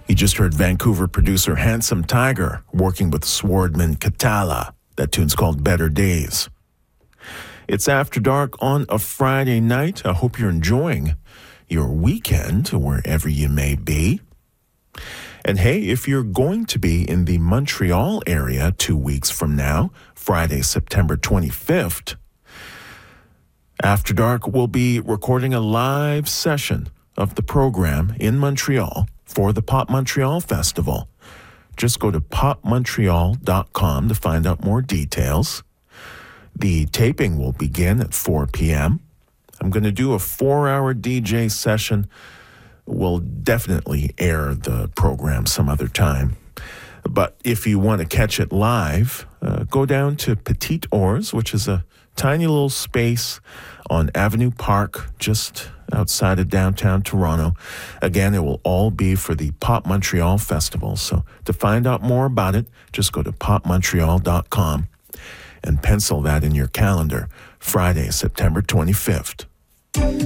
You just heard Vancouver producer Handsome Tiger working with Swordman Katala. That tune's called Better Days. It's After Dark on a Friday night. I hope you're enjoying your weekend wherever you may be. And hey, if you're going to be in the Montreal area 2 weeks from now, Friday, September 25th, After Dark will be recording a live session of the program in Montreal for the Pop Montreal Festival. Just go to popmontreal.com to find out more details. The taping will begin at 4 p.m. I'm going to do a 4-hour DJ session. We'll definitely air the program some other time. But if you want to catch it live, go down to Petite Ours, which is a tiny little space on Avenue Park, just outside of downtown Toronto. Again, it will all be for the Pop Montreal Festival. So to find out more about it, just go to popmontreal.com and pencil that in your calendar, Friday, September 25th.